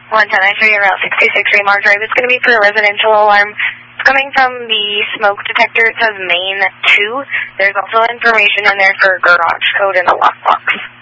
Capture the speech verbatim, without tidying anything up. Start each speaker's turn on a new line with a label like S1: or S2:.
S1: one ten, I show you Route sixty-six Remar Drive. It's going to be for a residential alarm. It's coming from the smoke detector. It says main two. There's also information in there for garage code and a lockbox.